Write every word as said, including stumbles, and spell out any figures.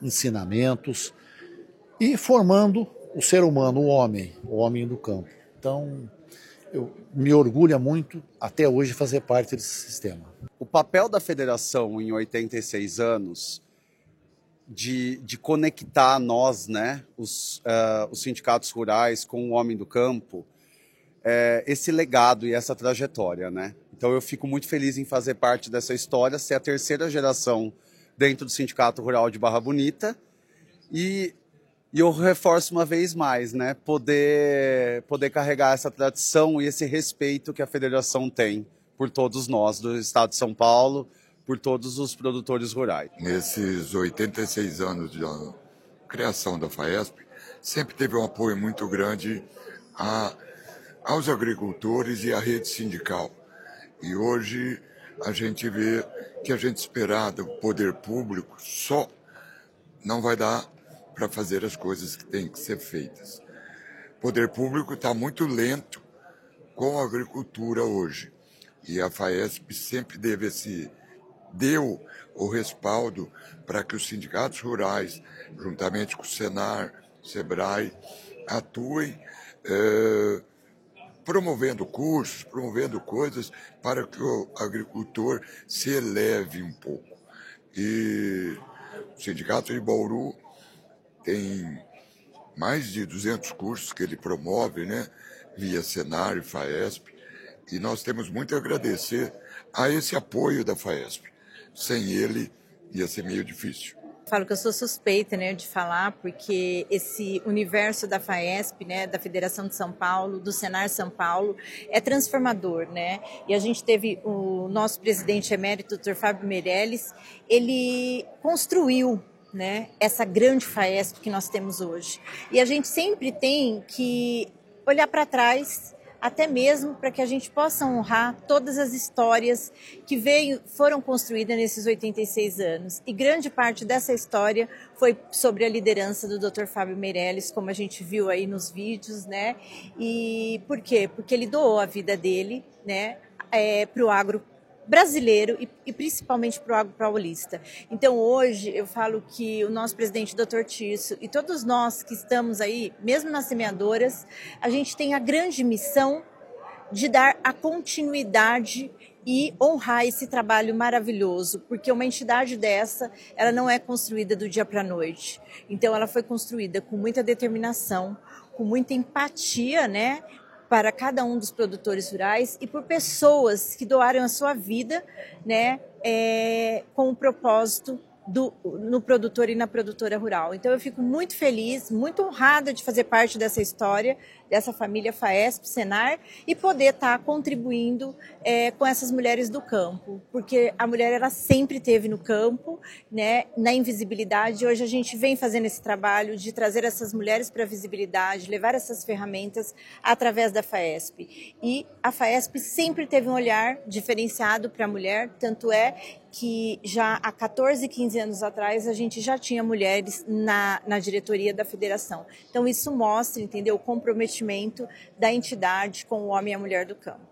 ensinamentos e formando o ser humano, o homem, o homem do campo. Então, eu me orgulha muito até hoje fazer parte desse sistema. O papel da federação em oitenta e seis anos de, de conectar nós, né, os, uh, os sindicatos rurais com o homem do campo, é esse legado e essa trajetória, né? Então eu fico muito feliz em fazer parte dessa história, ser a terceira geração dentro do Sindicato Rural de Barra Bonita e, e eu reforço uma vez mais, né, poder, poder carregar essa tradição e esse respeito que a federação tem por todos nós do estado de São Paulo, por todos os produtores rurais. Nesses oitenta e seis anos de criação da FAESP, sempre teve um apoio muito grande a, aos agricultores e à rede sindical. E hoje a gente vê que a gente esperar do poder público só não vai dar para fazer as coisas que têm que ser feitas. O poder público está muito lento com a agricultura hoje. E a FAESP sempre deve esse, deu o respaldo para que os sindicatos rurais, juntamente com o Senar, Sebrae, atuem eh, promovendo cursos, promovendo coisas para que o agricultor se eleve um pouco. E o Sindicato de Bauru tem mais de duzentos cursos que ele promove, né, via Senar e FAESP, e nós temos muito a agradecer a esse apoio da FAESP. Sem ele, ia ser meio difícil. Falo que eu sou suspeita, né, de falar, porque esse universo da FAESP, né, da Federação de São Paulo, do Senar São Paulo, é transformador, né? E a gente teve o nosso presidente emérito, doutor Fábio Meirelles, ele construiu, né, essa grande FAESP que nós temos hoje. E a gente sempre tem que olhar para trás, até mesmo para que a gente possa honrar todas as histórias que veio, foram construídas nesses oitenta e seis anos. E grande parte dessa história foi sobre a liderança do doutor Fábio Meirelles, como a gente viu aí nos vídeos, né? E por quê? Porque ele doou a vida dele, né, é, para o agro brasileiro e, e principalmente para o agro paulista. Então hoje eu falo que o nosso presidente doutor Tirso e todos nós que estamos aí, mesmo nas semeadoras, a gente tem a grande missão de dar a continuidade e honrar esse trabalho maravilhoso, porque uma entidade dessa, ela não é construída do dia para a noite. Então ela foi construída com muita determinação, com muita empatia, né, para cada um dos produtores rurais e por pessoas que doaram a sua vida, né, é, com o propósito do, no produtor e na produtora rural. Então eu fico muito feliz, muito honrada de fazer parte dessa história, dessa família FAESP, Senar, e poder estar contribuindo é, com essas mulheres do campo, porque a mulher ela sempre esteve no campo, né, na invisibilidade. Hoje a gente vem fazendo esse trabalho de trazer essas mulheres para a visibilidade, levar essas ferramentas através da FAESP. E a FAESP sempre teve um olhar diferenciado para a mulher, tanto é que já há quatorze, quinze anos atrás a gente já tinha mulheres na, na diretoria da federação. Então isso mostra, entendeu, o comprometimento da entidade com o homem e a mulher do campo.